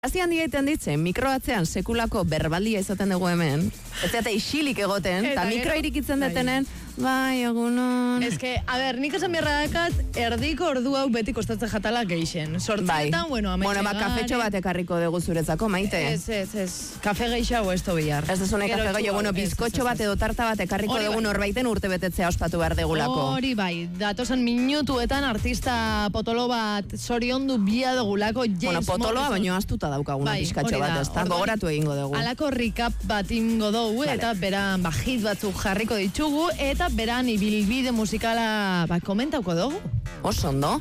Azian digaiten ditzen, mikroatzean sekulako berbaldia izaten dugu hemen, ez eta isilik egoten, eta mikroa irikitzen detenen, bai, egunon. Ez que, a ber, nik esan beharra dakat, erdiko ordu hau beti kostatzen jatala geixen. Sortzetan, bueno, Bueno, kafetxo bat ekarriko dugu zuretzako, Maite. Ez. Kafe geixau ez to bihar. Ez dezune kafe gehiago, bueno, bizkotxo bat edo tarta bat ekarriko dugu norbaiten urte betetzea ospatu behar degulako. Hori bai, datozen minutuetan artista potolo bat zoriondu bia dugulako. Bueno, potoloa baino astuta daukaguna bizkatxo bat, ez da, gogoratu egingo dugu. Alako recap bat ingo dugu, eta beran hit batzuk jarriko ditugu, eta beran ibilbide musikala komentauko dugu. Oso ondo.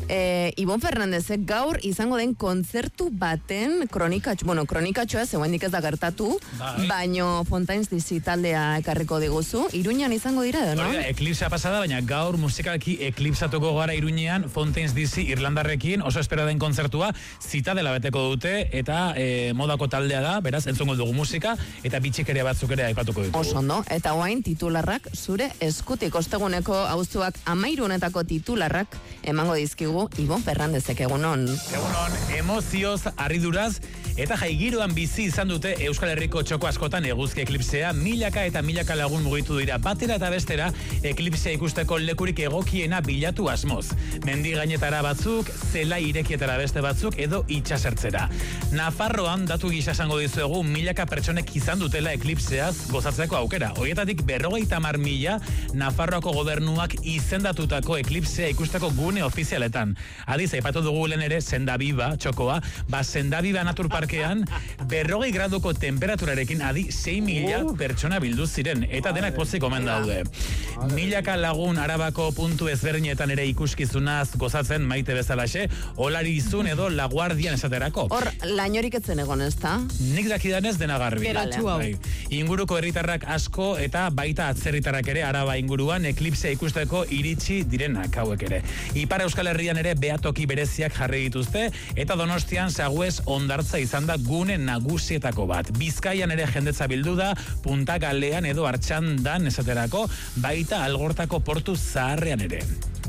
Ibon Fernandezek gaur izango den kontzertu baten kronikatxoa zeuendik ez da gertatu, baino Fontaines DC taldea ekarriko diguzu. Iruñan izango dira edo, no? Eklipsa pasada, baina gaur musikalki eklipsatuko gara Iruñean Fontaines DC Irlandarrekin, oso espero den kontzertua, zita dela beteko dute, eta modako taldea da, beraz, entzongo dugu musika, eta bitxikeria batzuk ere aipatuko ditugu. Oso ondo, eta oain titularrak zure eskutik osteguneko auzuak 13 honetako titularrak emango dizkigu Ibon Fernandezek, egunon. Egunon, emozioz, harriduraz, eta jaigiroan bizi izan dute Euskal Herriko txoko askotan eguzki eklipsea, milaka eta milaka lagun mugitu dira batera eta bestera eklipsea ikusteko lekurik egokiena bilatu asmoz. Mendi gainetara batzuk, zela irekietara beste batzuk edo itxasertzera. Nafarroan datu gisa esango dizuegu milaka pertsonek izan dutela eklipseaz gozatzeko aukera. Horietatik 50.000 Nafarroako gobernuak izendatutako eklipsea ikusteko gune ofizialetan. Adiz, aipatu dugu lehen ere Sendabiba txokoa, Sendabiba naturparkean 40 graduko temperaturarekin adi 6.000 pertsona bildu ziren, eta denak pozik omen daude. Milaka lagun Arabako puntu ezberdinetan ere ikuskizunaz gozatzen Maite bezalaxe, Olari izun edo Laguardian esaterako. Hor, lainorik etzen egon, ez da? Nik dakidanez dena garbi. Inguruko herritarrak asko eta baita atzerritarrak ere Araba inguruan eklipsea ikusteko iritsi direnak hauek ere. Ipar Euskal Herrian ere behatoki bereziak jarri dituzte, eta Donostian Sagues hondartza izan da gune nagusietako bat. Bizkaian ere jendetza bildu da, Punta Galean edo Artxandan esaterako, baita Algortako portu zaharrean ere.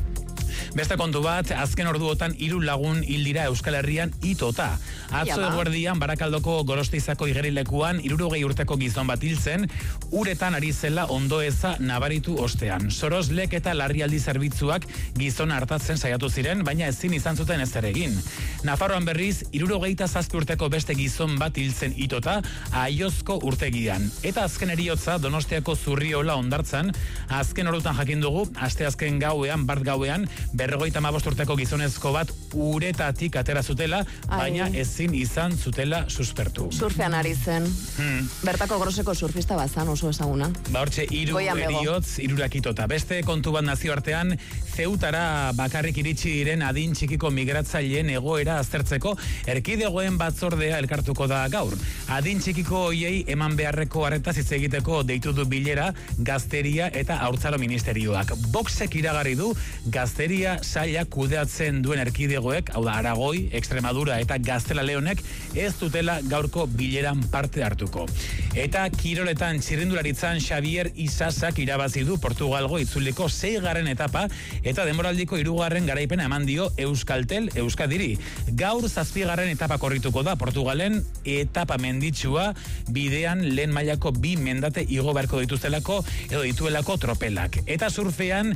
Beste kontu bat, azken orduotan 3 lagun hil dira Euskal Herrian itota. Atzo eguerdian Barakaldoko Gorostizako igerilekuan 60 urteko gizon bat hil zen, uretan ari zela ondoeza nabaritu ostean. Soroslek eta larrialdi zerbitzuak gizona hartatzen saiatu ziren, baina ezin izan zuten ezer egin. Nafarroan berriz 67 urteko beste gizon bat hil zen itota, Aiozko urtegian. Eta azken heriotza Donostiako Zurriola hondartzan, azken ordutan jakin dugu, asteazken gauean, bart gauean, 55 urteko gizonezko bat uretatik atera zutela, baina ezin izan zutela suspertu. Surfean ari zen. Bertako groseko surfista bazan oso ezaguna. Hortxe, 3 heriotz, 3 itota. Beste kontu bat nazioartean, Zeutara bakarrik iritsi diren adin txikiko migratzaileen egoera aztertzeko, erkidegoen batzordea elkartuko da gaur. Adin txikiko hoiei eman beharreko arretaz hitz egiteko deitu du bilera Gazteria eta Haurtzaro Ministerioak. Boxek iragarri du Gazteria saila kudeatzen duen erkidegoek, hau da Aragoi, Extremadura eta Gaztela Leonek ez dutela gaurko bileran parte hartuko. Eta kiroletan txirrindularitzan Xavier Isasak irabazi du Portugalgo itzuliko 6. etapa, eta denboraldiko 3. garaipena eman dio Euskaltel Euskadiri. Gaur 7. etapa korrituko da Portugalen, etapa menditsua, bidean lehen mailako 2 mendate igo beharko dituztelako edo dituelako tropelak. Eta surfean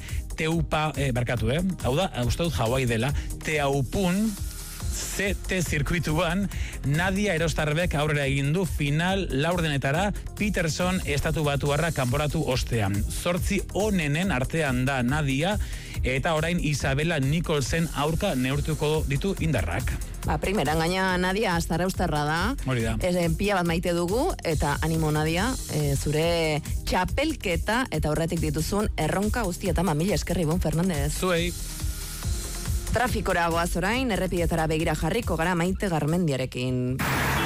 hau da, uste dut Hawaii dela, Teaupun CT zirkuituan, Nadia Erostarbek aurrera egin du final laurdenetara Peterson estatu batuarra kanporatu ostean. 8 onenen artean da Nadia, eta orain Isabela Nicholsen aurka neurtuko ditu indarrak. Primeran gaina Nadia Azaraustarra da. Hori da. Pia bat maite dugu, eta animo Nadia, zure txapelketa eta horretik dituzun erronka guztia eta mamila eskerri Ibon Fernandez. Zuei. Trafikora goaz orain, errepideetara begira jarriko gara Maite Garmendiarekin.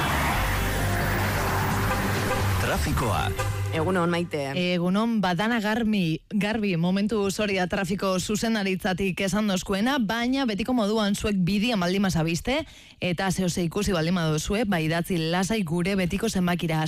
Trafikoa. Egunon, Maite. Egunon, badana garbi momentu da trafiko zuzendaritzatik esan dozkuena, baina betiko moduan zuek bidian baldima zabiste, eta zehose ikusi baldima dozue, bai datzi lasai gure betiko zenbakira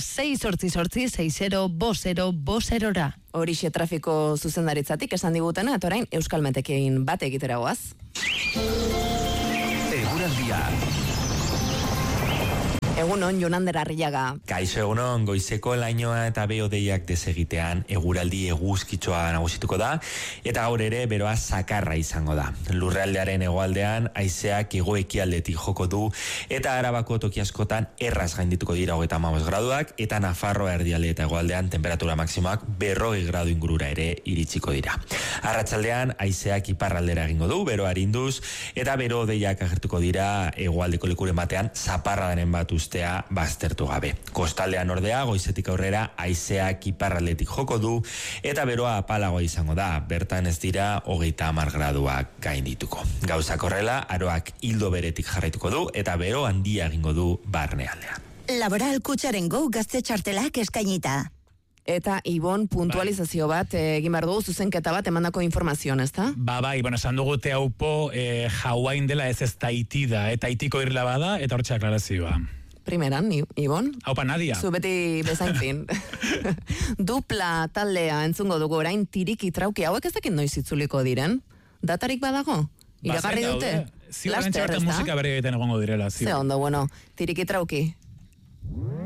688-60-50-50-ra. Horixe trafiko zuzendaritzatik esan digutena, eta orain Euskalmetekin bat egitera goaz. Eguraldia. Egunon, Jonander Arriaga. Kaixo egunon, goizeko lainoa eta behodeiak desegitean eguraldi eguzkitzoa nagusituko da, eta gaur ere beroa zakarra izango da. Lurraldearen hegoaldean haizeak hego-ekialdetik joko du, eta Arabako toki askotan erraz gaindituko dira 35 graduak, eta Nafarroa erdialde eta hegoaldean temperatura maksimoak 40 gradu ingurura ere iritsiko dira. Arratsaldean haizeak iparraldera egingo du, bero arinduz, eta bero hodeiak agertuko dira hegoaldeko lekuren batean zaparradaren bat ustea baztertu gabe. Kostaldean ordea, goizetik aurrera haizeak iparraldetik joko du, eta beroa apalagoa izango da, bertan ez dira 30 graduak gaindituko. Gauzak horrela, aroak hildo beretik jarraituko du, eta bero handia egingo du barnealdean. Laboral Kutxaren Go gazte txartelak eskainita. Eta Ibon puntualizazio bat egin behar dugu, zuzenketa bat emandako informazioan, ez da? Bai, bueno, esan dugu Teaupo Hawaiin dela ez Tahiti da, eta Tahitiko irla bada, eta hortxe aklarazioa. Primeran, Ibon. Haupa, Nadia. Zu beti bezain fin. Dupla taldea entzungo dugu orain tiriki trauki hauek ez dakit noiz itzuliko diren. Datarik badago? Iragarri dute? Ziurren txartan musika bere egiten egongo direla. Ze ondo, bueno, tiriki trauki.